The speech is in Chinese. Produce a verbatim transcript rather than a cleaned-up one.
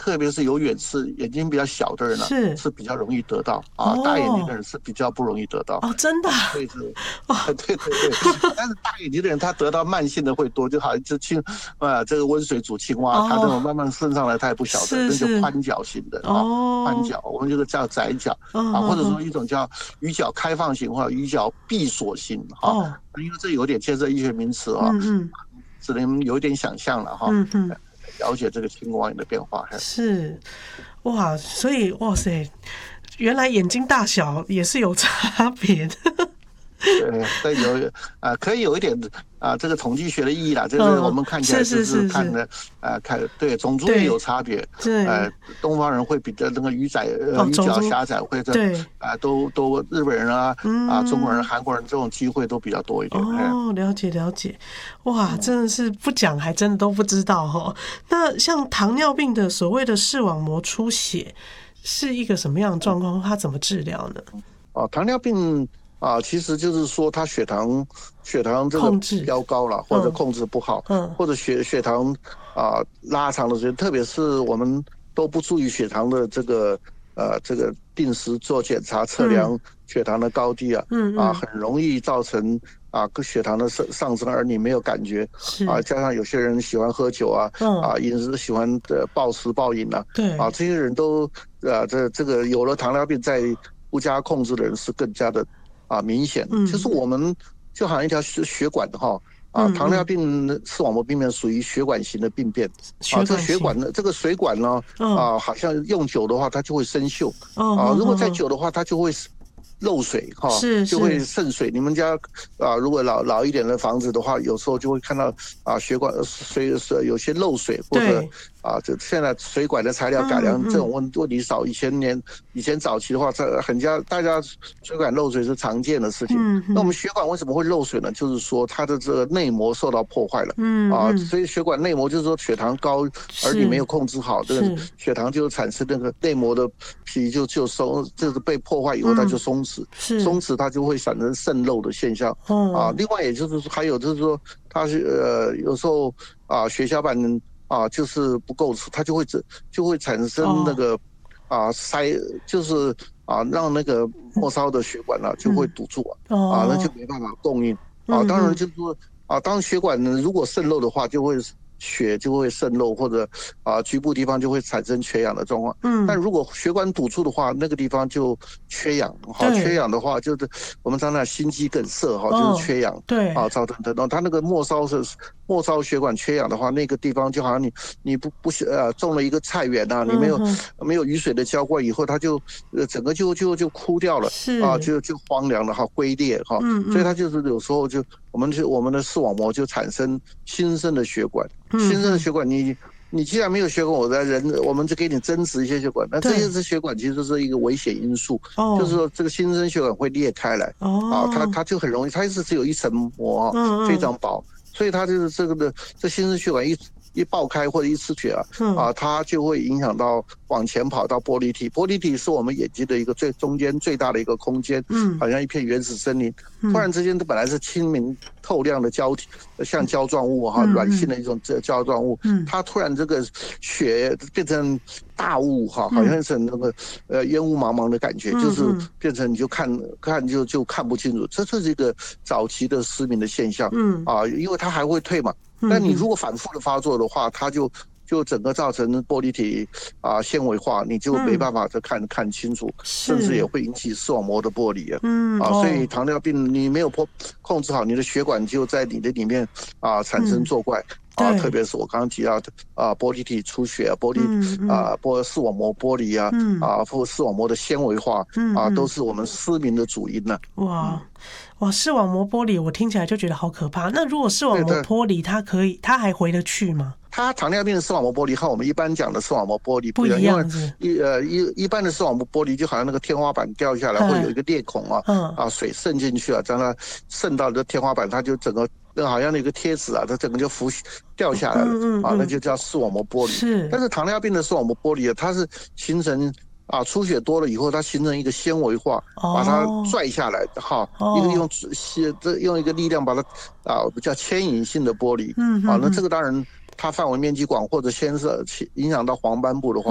特别是有远视、眼睛比较小的人呢、啊， 是是比较容易得到啊，大眼睛的人是比较不容易得到。 哦，真的、啊， 所以是，对对对，但是大眼睛的人他得到慢性的会多，就好像就青啊，这个温水煮青蛙，他那种慢慢升上来，他也不晓得，那就宽角型的啊，宽角，我们这个叫窄角啊，或者说一种叫鱼角开放型或者鱼角闭锁型哈，因为这有点牵涉医学名词啊，嗯嗯，只能有一点想象了哈，嗯嗯，了解这个青光眼的变化是，哇，所以哇塞，原来眼睛大小也是有差别的。 对，对，有啊、呃，可以有一点啊、呃，这个统计学的意义啦，就是我们看起来就是看的啊、嗯，看对种族也有差别，呃，东方人会比较那个鱼窄呃鱼角狭窄，会这啊、呃、都都日本人啊啊中国人、韩国人这种机会都比较多一点。 哦，了解了解，哇，真的是不讲还真的都不知道哈。那像糖尿病的所谓的视网膜出血是一个什么样的状况？它怎么治疗呢？ 哦，糖尿病。啊，其实就是说，他血糖血糖这个飙高了，或者控制不好，嗯，或者血血糖啊拉长的时间，特别是我们都不注意血糖的这个呃这个定时做检查测量血糖的高低啊，嗯啊，很容易造成啊血糖的上上升，而你没有感觉，啊，加上有些人喜欢喝酒啊，啊饮食喜欢的暴食暴饮啊，对啊，这些人都啊这这个有了糖尿病在不加控制的人是更加的。啊，明显，就是我们就好像一条血血管的哈，啊，糖尿病视网膜病变属于血管型的病变，啊，这个血管呢，这个水管呢，啊，好像用久的话它就会生锈，啊，如果再久的话它就会漏水哈，就会渗水。你们家啊，如果老老一点的房子的话，有时候就会看到啊，血管水水有些漏水，或者啊，这现在水管的材料改良，这种问问题少。以前年以前早期的话，这很家大家水管漏水是常见的事情。那我们血管为什么会漏水呢？就是说它的这个内膜受到破坏了，啊，所以血管内膜就是说血糖高，而你没有控制好，这个血糖就产生那个内膜的皮就就松，就是被破坏以后它就松弛。松弛它就会产生渗漏的现象，嗯、啊，另外也就是说还有就是说它是呃有时候啊血小板啊就是不够，它就会就会产生那个、哦、啊塞，就是啊让那个末梢的血管啊就会堵住、嗯、啊，那就没办法供应啊。当然就是说啊，当血管如果渗漏的话，就会。血就会渗漏，或者啊局部地方就会产生缺氧的状况。嗯，但如果血管堵住的话，那个地方就缺氧。好，缺氧的话就是我们常常心肌梗塞哈，就是缺氧。对，啊，造成的。它那个末梢是末梢血管缺氧的话，那个地方就好像你你不不呃种了一个菜园啊，你没有、嗯、没有雨水的浇灌以后，它就呃整个就就就枯掉了，啊，就就荒凉了哈，龟裂哈。嗯嗯，所以它就是有时候就我们就我们的视网膜就产生新生的血管。新生的血管你，你你既然没有血管，我的人我们就给你增植一些血管，那这些是血管其实是一个危险因素，就是说这个新生血管会裂开来，啊，它它就很容易，它是只有一层膜啊，非常薄，所以它就是这个的这新生血管一一爆开或者一出血啊，啊，它就会影响到往前跑到玻璃体，玻璃体是我们眼睛的一个最中间最大的一个空间，嗯，好像一片原始森林，突然之间它本来是清明透亮的胶体，像胶状物哈，软性的一种胶状物，嗯，它突然这个血变成大雾哈，好像是那个呃烟雾茫茫的感觉，就是变成你就看看就就看不清楚，这是一个早期的失明的现象，嗯啊，因为它还会退嘛。但你如果反复的发作的话，它就就整个造成玻璃体啊纤维化，你就没办法再看、嗯、看清楚，甚至也会引起视网膜的剥离啊。嗯啊，所以糖尿病你没有控制好，你的血管就在你的里面啊产生作怪。嗯啊，特别是我刚刚提到的啊，玻璃体出血、玻璃、嗯、啊，玻视网膜剥离啊，嗯、啊，或视网膜的纤维化、嗯、啊，都是我们失明的主因呢、 啊。哇，哇，视网膜剥离，我听起来就觉得好可怕。那如果视网膜剥离，它可以，它还回得去吗？ 它糖尿病的视网膜剥离和我们一般讲的视网膜剥离不一样，因为一呃一一般的视网膜剥离就好像那个天花板掉下来，会有一个裂孔啊，嗯、啊水渗进去啊，让它渗到这天花板，它就整个那好像那个贴纸啊，它整个就浮掉下来了，嗯嗯嗯啊，那就叫视网膜剥离。是，但是糖尿病的视网膜剥离啊，它是形成。啊，出血多了以后，它形成一个纤维化，哦、把它拽下来，哈，哦、一个用这用一个力量把它啊，叫牵引性的剥离，嗯，啊，那这个当然它范围面积广或者牵涉影响到黄斑部的话。